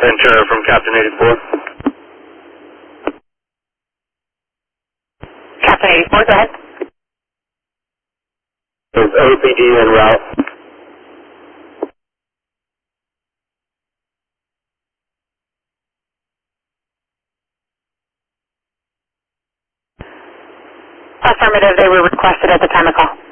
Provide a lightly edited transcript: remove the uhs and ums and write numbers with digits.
Ventura from Captain 84. Captain 84, go ahead. Is OPD en route? Affirmative, they were requested at the time of call.